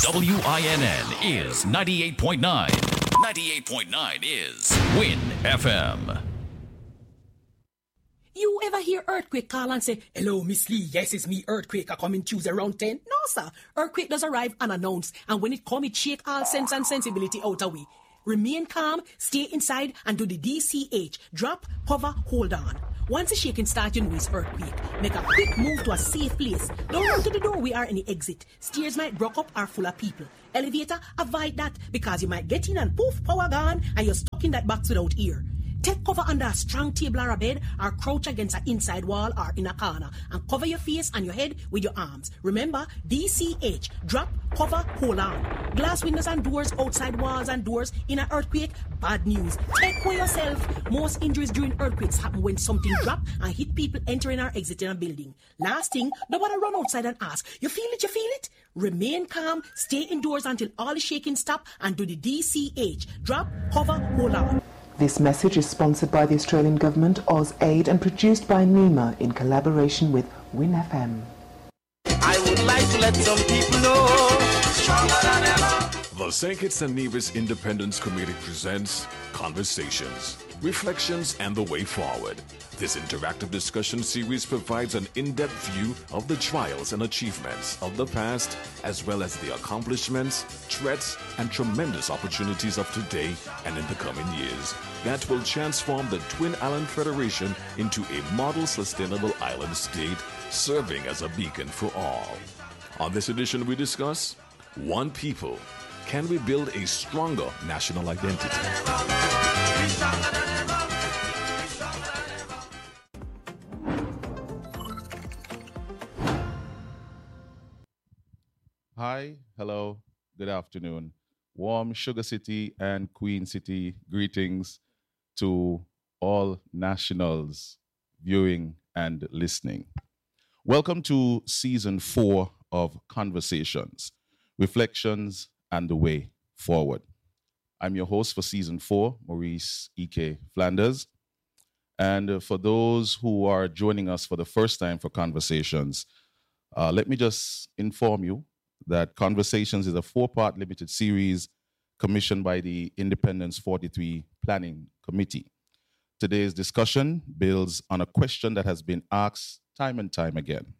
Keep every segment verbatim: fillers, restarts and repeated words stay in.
W I N N is ninety-eight point nine. ninety-eight point nine is Win F M. You ever hear Earthquake call and say, "Hello, Miss Lee, yes, it's me, Earthquake, I come in Tuesday around ten? No, sir. Earthquake does arrive unannounced, and when it come, it shake all sense and sensibility out of we. Remain calm, stay inside, and do the D C H. Drop, hover, hold on. Once the shaking starts, you know it's earthquake. Make a quick move to a safe place. Don't run to the door, we are any exit. Stairs might broke up or full of people. Elevator, avoid that, because you might get in and poof, power gone, and you're stuck in that box without ear. Take cover under a strong table or a bed, or crouch against an inside wall or in a corner, and cover your face and your head with your arms. Remember, D C H, drop, cover, hold on. Glass windows and doors, outside walls and doors in an earthquake, bad news. Take care yourself. Most injuries during earthquakes happen when something drop and hit people entering or exiting a building. Last thing, nobody run outside and ask, you feel it, you feel it? Remain calm, stay indoors until all the shaking stop, and do the D C H, drop, cover, hold on. This message is sponsored by the Australian Government, AusAid, and produced by NEMA in collaboration with Win F M. I would like to let some people know, stronger than ever. The Saint Kitts and Nevis Independence Committee presents Conversations, Reflections, and the Way Forward. This interactive discussion series provides an in-depth view of the trials and achievements of the past, as well as the accomplishments, threats, and tremendous opportunities of today and in the coming years that will transform the Twin Island Federation into a model sustainable island state, serving as a beacon for all. On this edition, we discuss One People. Can we build a stronger national identity? Hi, hello, good afternoon. Warm Sugar City and Queen City greetings to all nationals viewing and listening. Welcome to season four of Conversations, Reflections, and the Way Forward. I'm your host for season four, Maurice E K Flanders. And uh, for those who are joining us for the first time for Conversations, uh, let me just inform you that Conversations is a four-part limited series commissioned by the Independence forty-three Planning Committee. Today's discussion builds on a question that has been asked time and time again.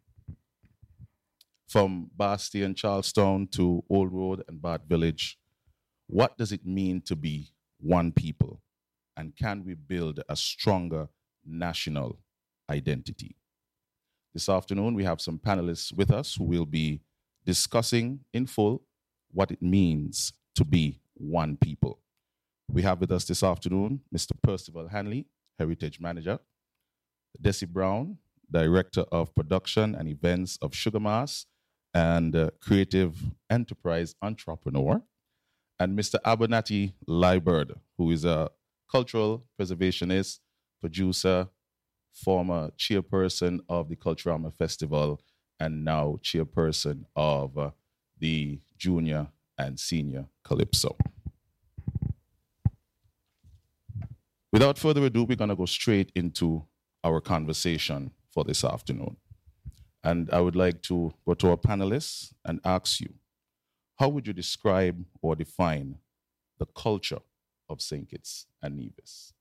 From Basti and Charlestown to Old Road and Bad Village, what does it mean to be one people? And can we build a stronger national identity? This afternoon, we have some panelists with us who will be discussing in full what it means to be one people. We have with us this afternoon Mister Percival Hanley, Heritage Manager, Desi Brown, Director of Production and Events of Sugar Mass and uh, Creative Enterprise Entrepreneur, and Mister Abernathy Liebert, who is a cultural preservationist, producer, former chairperson of the Culturama Festival, and now chairperson of uh, the Junior and Senior Calypso. Without further ado, we're going to go straight into our conversation for this afternoon. And I would like to go to our panelists and ask you, how would you describe or define the culture of Saint Kitts and Nevis?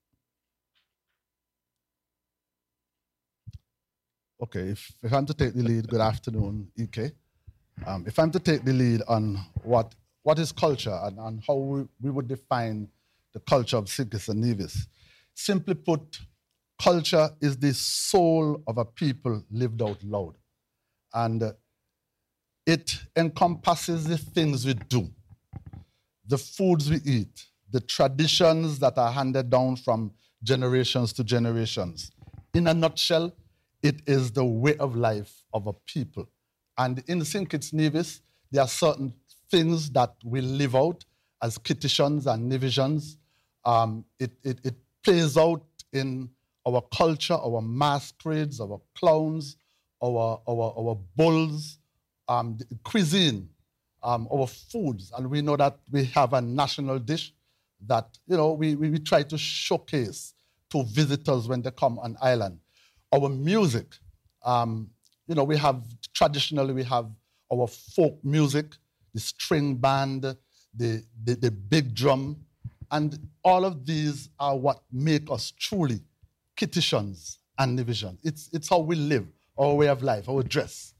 Okay, if, if I'm to take the lead, good afternoon, E K. Um, if I'm to take the lead on what, what is culture and, and how we, we would define the culture of Saint Kitts and Nevis, simply put, culture is the soul of a people lived out loud. And uh, it encompasses the things we do, the foods we eat, the traditions that are handed down from generations to generations. In a nutshell, it is the way of life of a people. And in Saint Kitts Nevis, there are certain things that we live out as Kittitians and Nevisians. Um, it, it, it plays out in our culture, our masquerades, our clowns, our, our, our bulls, um, the cuisine, um, our foods. And we know that we have a national dish that, you know, we, we, we try to showcase to visitors when they come on island. Our music, um, you know, we have, traditionally we have our folk music, the the string band, the, the, the big drum, and all of these are what make us truly Kittitians and Nevisians. It's, it's how we live, our way of life, our dress,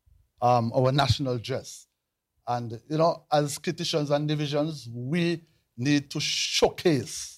um, our national dress. And, you know, as Kittitians and Nevisians, we need to showcase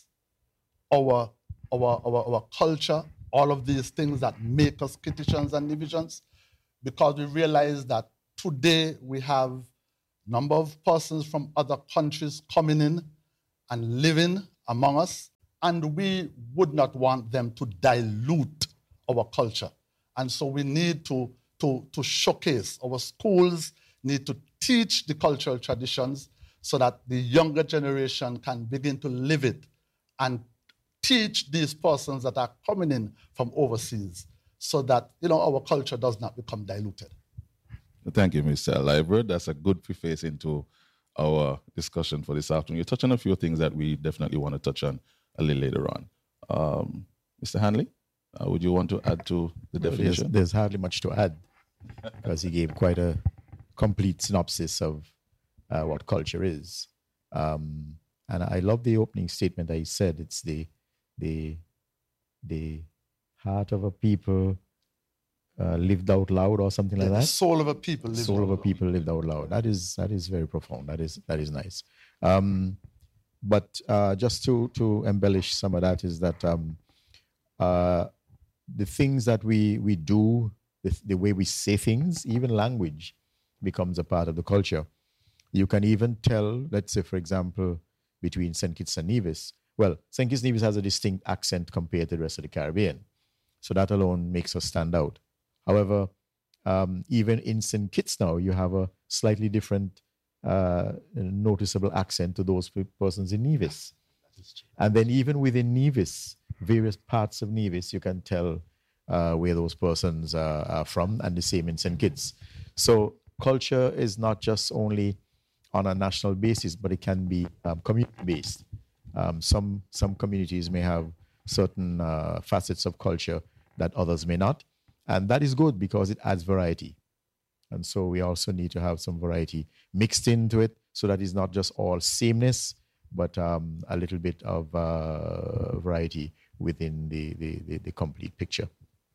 our, our, our, our culture, all of these things that make us Kittitians and Nevisians, because we realize that today we have a number of persons from other countries coming in and living among us, and we would not want them to dilute our culture. And so we need to, to, to showcase. Our schools need to teach the cultural traditions so that the younger generation can begin to live it and teach these persons that are coming in from overseas so that, you know, our culture does not become diluted. Thank you, Mister Liver. That's a good preface into our discussion for this afternoon. You touched on a few things that we definitely want to touch on a little later on. Um, Mister Hanley, uh, would you want to add to the well, definition? There's, there's hardly much to add because he gave quite a complete synopsis of uh, what culture is. Um, and I love the opening statement that he said. It's the the the heart of a people uh, lived out loud, or something like the that. Soul of a people lived soul out of a loud. people lived out loud. That is that is very profound. That is that is nice. Um, but uh, just to to embellish some of that is that um, uh, the things that we we do, the, the way we say things, even language, becomes a part of the culture. You can even tell, let's say, for example, between Saint Kitts and Nevis. Well, Saint Kitts and Nevis has a distinct accent compared to the rest of the Caribbean. So that alone makes us stand out. However, um, even in Saint Kitts now, you have a slightly different uh, noticeable accent to those persons in Nevis. And then even within Nevis, various parts of Nevis, you can tell uh, where those persons uh, are from, and the same in Saint Kitts. So culture is not just only on a national basis, but it can be um, community-based. Um, some some communities may have certain uh, facets of culture that others may not, and that is good because it adds variety. And so we also need to have some variety mixed into it, so that it's not just all sameness, but um, a little bit of uh, variety within the, the, the, the complete picture.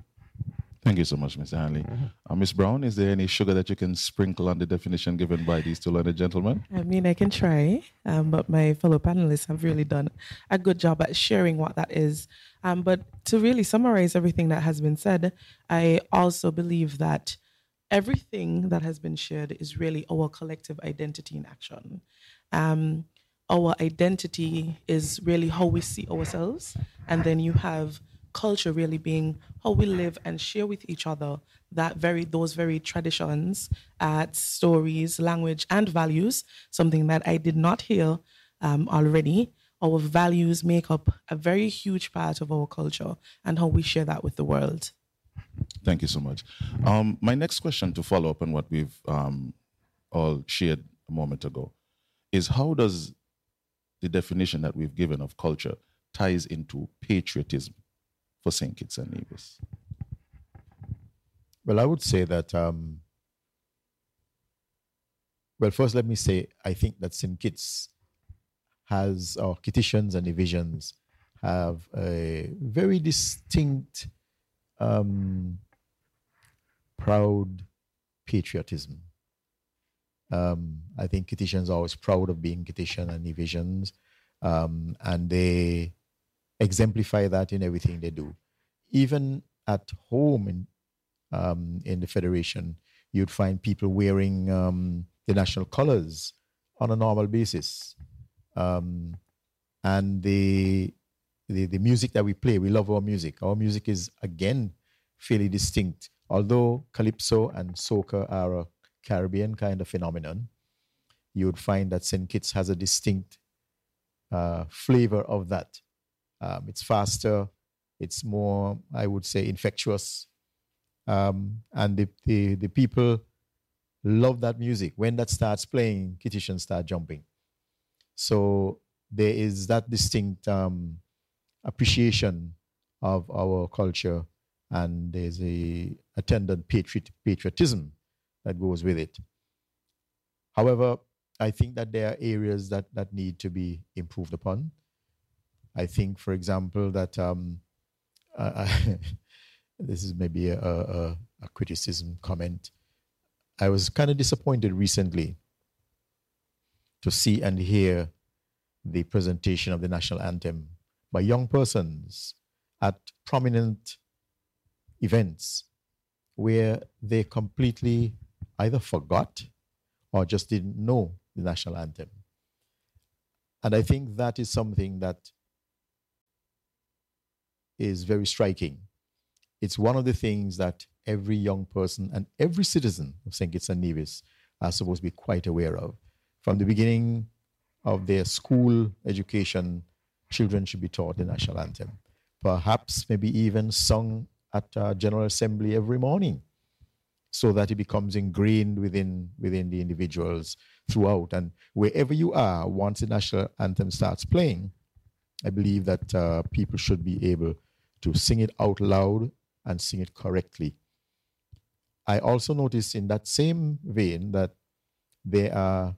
Thank you so much, Mister Hanley. Uh, Miz Brown, is there any sugar that you can sprinkle on the definition given by these two learned gentlemen? I mean, I can try, um, but my fellow panelists have really done a good job at sharing what that is. Um, but to really summarize everything that has been said, I also believe that everything that has been shared is really our collective identity in action. Um, our identity is really how we see ourselves, and then you have culture really being how we live and share with each other that very those very traditions, uh, stories, language, and values, something that I did not hear um, already. Our values make up a very huge part of our culture and how we share that with the world. Thank you so much. Um, my next question, to follow up on what we've um, all shared a moment ago, is how does the definition that we've given of culture ties into patriotism for Saint Kitts and Nevis? Well, I would say that, um, well, first let me say, I think that Saint Kitts has, or Kittitians and Nevisians have a very distinct, um, proud patriotism. Um, I think Kittitians are always proud of being Kittitian and Nevisians, um, and they exemplify that in everything they do. Even at home in um, in the Federation, you'd find people wearing um, the national colors on a normal basis. Um, and the, the the music that we play, we love our music. Our music is, again, fairly distinct. Although calypso and soca are a Caribbean kind of phenomenon, you would find that Saint Kitts has a distinct uh, flavor of that. Um, it's faster, it's more, I would say, infectious. Um, and the, the, the people love that music. When that starts playing, Kittitians start jumping. So there is that distinct um, appreciation of our culture, and there's a attendant patriot, patriotism that goes with it. However, I think that there are areas that, that need to be improved upon. I think, for example, that um, uh, this is maybe a, a, a criticism comment. I was kind of disappointed recently to see and hear the presentation of the national anthem by young persons at prominent events where they completely either forgot or just didn't know the national anthem. And I think that is something that is very striking. It's one of the things that every young person and every citizen of Saint Kitts and Nevis are supposed to be quite aware of. From the beginning of their school education, children should be taught the national anthem. Perhaps maybe even sung at uh, General Assembly every morning, so that it becomes ingrained within, within the individuals throughout. And wherever you are, once the national anthem starts playing, I believe that uh, people should be able to sing it out loud and sing it correctly. I also noticed in that same vein that there are,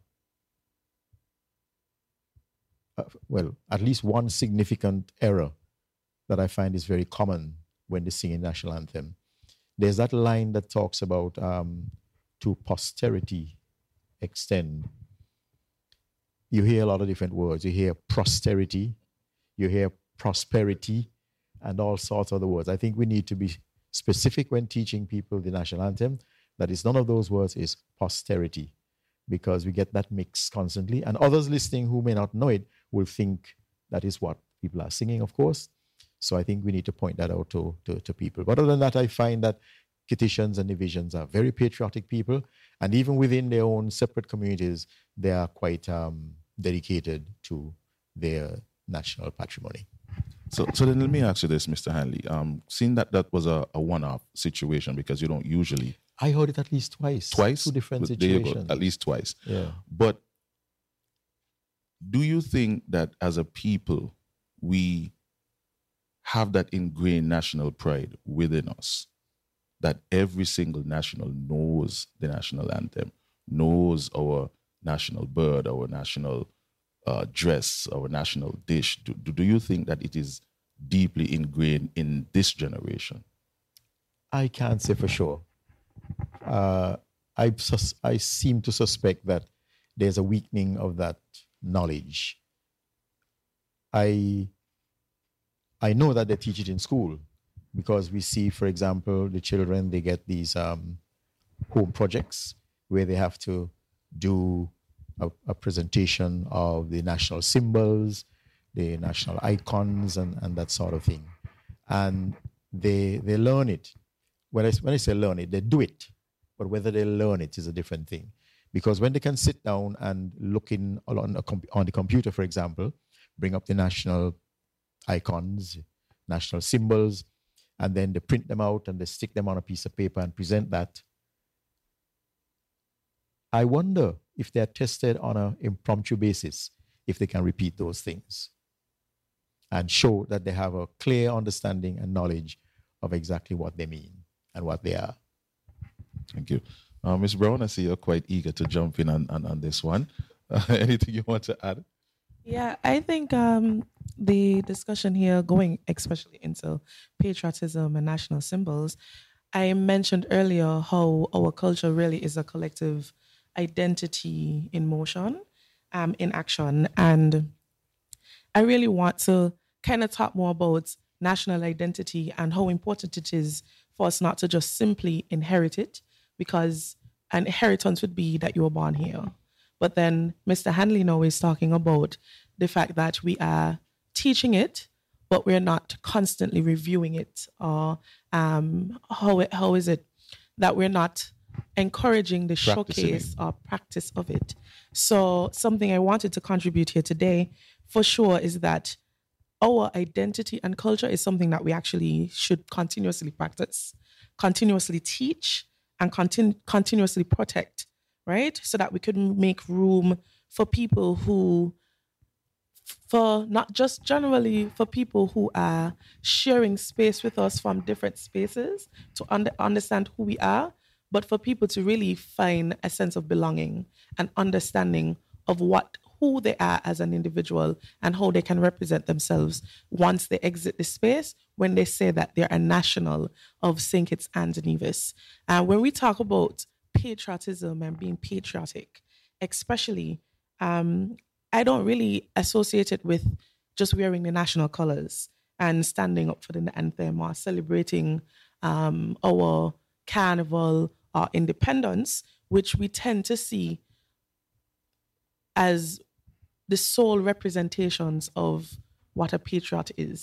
uh, well, at least one significant error that I find is very common when they sing a national anthem. There's that line that talks about um, to posterity extend. You hear a lot of different words. You hear posterity, you hear prosperity, and all sorts of other words. I think we need to be specific when teaching people the national anthem, that is none of those words is posterity, because we get that mix constantly. And others listening who may not know it will think that is what people are singing, of course. So I think we need to point that out to, to, to people. But other than that, I find that Kittitians and Nevisians are very patriotic people. And even within their own separate communities, they are quite um, dedicated to their national patrimony. So, so then let me ask you this, Mister Hanley. Um, seeing that that was a, a one-off situation, because you don't usually... I heard it at least twice. Twice? Two different There situations. you go, at least twice. Yeah. But do you think that as a people, we have that ingrained national pride within us, that every single national knows the national anthem, knows our national bird, our national uh, dress, our national dish? Do, do you think that it is deeply ingrained in this generation? I can't say for sure. Uh, I, sus- I seem to suspect that there's a weakening of that knowledge. I I know that they teach it in school, because we see, for example, the children, they get these um, home projects where they have to do a, a presentation of the national symbols, the national icons, and, and that sort of thing. And they they learn it. When I, when I say learn it, they do it. But whether they learn it is a different thing. Because when they can sit down and look in on, a comp- on the computer, for example, bring up the national icons, national symbols, and then they print them out and they stick them on a piece of paper and present that. I wonder if they're tested on an impromptu basis, if they can repeat those things and show that they have a clear understanding and knowledge of exactly what they mean and what they are. Thank you. Uh, Miz Brown, I see you're quite eager to jump in on, on, on this one. Uh, anything you want to add? Yeah, I think um, the discussion here, going especially into patriotism and national symbols, I mentioned earlier how our culture really is a collective identity in motion, um, in action. And I really want to kind of talk more about national identity and how important it is for us not to just simply inherit it, because an inheritance would be that you were born here. But then Mister Hanley now is talking about the fact that we are teaching it, but we're not constantly reviewing it. Or um, how it, how is it that we're not encouraging the showcase or practice of it? So something I wanted to contribute here today, for sure, is that our identity and culture is something that we actually should continuously practice, continuously teach, and continu- continuously protect, right? So that we could make room for people who, for not just generally for people who are sharing space with us from different spaces to under, understand who we are, but for people to really find a sense of belonging and understanding of what who they are as an individual and how they can represent themselves once they exit the space when they say that they're a national of Saint Kitts and Nevis. Uh, when we talk about patriotism and being patriotic, especially, um, I don't really associate it with just wearing the national colors and standing up for the anthem or celebrating um, our carnival or independence, which we tend to see as the sole representations of what a patriot is.